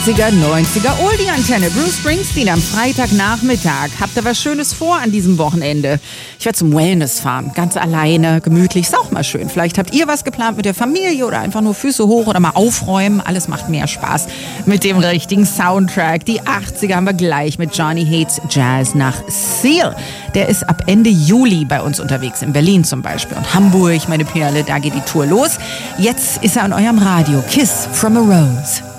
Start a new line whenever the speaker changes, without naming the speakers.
80er, 90er Oldie-Antenne. Bruce Springsteen am Freitagnachmittag. Habt ihr was Schönes vor an diesem Wochenende? Ich werde zum Wellness fahren. Ganz alleine, gemütlich. Ist auch mal schön. Vielleicht habt ihr was geplant mit der Familie oder einfach nur Füße hoch oder mal aufräumen. Alles macht mehr Spaß mit dem richtigen Soundtrack. Die 80er haben wir gleich mit Johnny Hates Jazz nach Seal. Der ist ab Ende Juli bei uns unterwegs. In Berlin zum Beispiel. Und Hamburg, meine Perle, da geht die Tour los. Jetzt ist er an eurem Radio. Kiss from a Rose.